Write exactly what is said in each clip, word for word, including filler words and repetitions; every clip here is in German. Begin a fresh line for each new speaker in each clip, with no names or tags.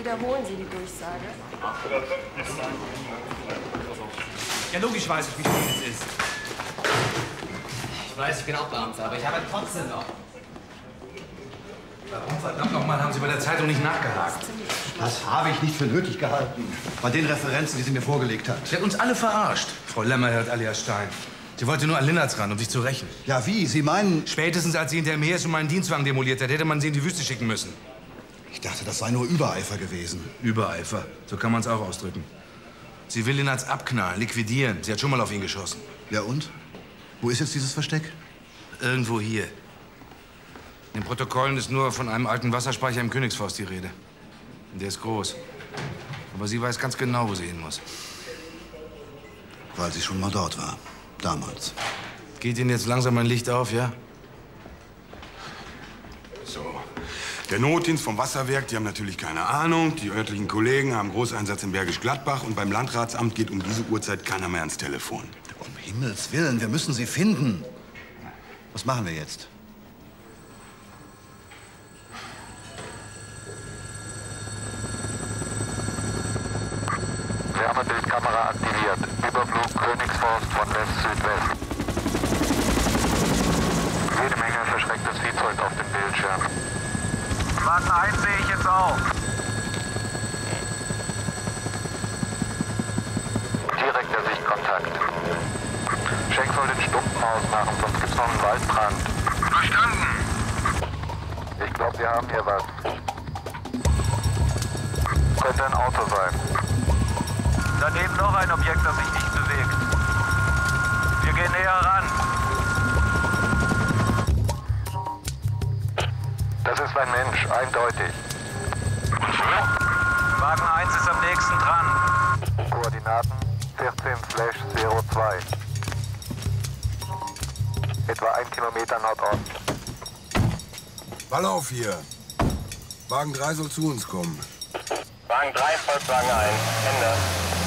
Wiederholen Sie die Durchsage.
Ja, logisch weiß ich, wie viel es ist.
Ich weiß, ich bin auch Beamter, aber ich habe trotzdem noch.
Warum verdammt nochmal haben Sie bei der Zeitung nicht nachgehakt?
Das habe ich nicht für nötig gehalten. Bei den Referenzen, die sie mir vorgelegt hat.
Sie hat uns alle verarscht. Frau Lämmerhirt alias Stein. Sie wollte nur an Linnertz ran, um sich zu rächen.
Ja, wie? Sie meinen...
Spätestens als sie hinter mir ist und meinen Dienstwagen demoliert hat, hätte man sie in die Wüste schicken müssen.
Ich dachte, das sei nur Übereifer gewesen.
Übereifer, so kann man es auch ausdrücken. Sie will Linnertz abknallen, liquidieren. Sie hat schon mal auf ihn geschossen.
Ja und? Wo ist jetzt dieses Versteck?
Irgendwo hier. In den Protokollen ist nur von einem alten Wasserspeicher im Königsforst die Rede. Und der ist groß. Aber sie weiß ganz genau, wo sie hin muss.
Weil sie schon mal dort war. Damals.
Geht Ihnen jetzt langsam ein Licht auf, ja?
So. Der Notdienst vom Wasserwerk, die haben natürlich keine Ahnung. Die örtlichen Kollegen haben Großeinsatz in Bergisch Gladbach. Und beim Landratsamt geht um diese Uhrzeit keiner mehr ans Telefon.
Um Himmels Willen, wir müssen sie finden. Was machen wir jetzt?
Wärmebildkamera aktiviert. Überflug Königsforst von West-Südwest. Jede Menge verschrecktes Viehzeug auf dem Bildschirm.
Wagen eins sehe ich jetzt auch.
Direkter Sichtkontakt. Schenk soll den Stumpen ausmachen, sonst gibt's noch einen Waldbrand.
Verstanden.
Ich glaube, wir haben hier was. Könnte ein Auto sein.
Daneben noch ein Objekt, das sich nicht bewegt. Wir gehen näher ran.
Das ist ein Mensch, eindeutig.
Wagen eins ist am nächsten dran.
Koordinaten vierzehn null zwei. Etwa ein Kilometer Nordost.
Ballauf hier. Wagen drei soll zu uns kommen.
Wagen drei folgt Wagen eins. Ende.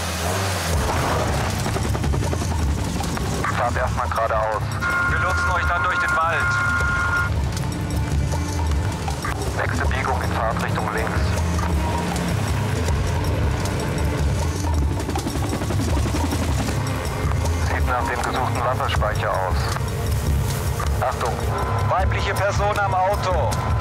Fahrt erstmal geradeaus.
Wir lotsen euch dann durch den Wald.
Nächste Biegung in Fahrtrichtung links. Sieht nach dem gesuchten Wasserspeicher aus. Achtung!
Weibliche Person am Auto.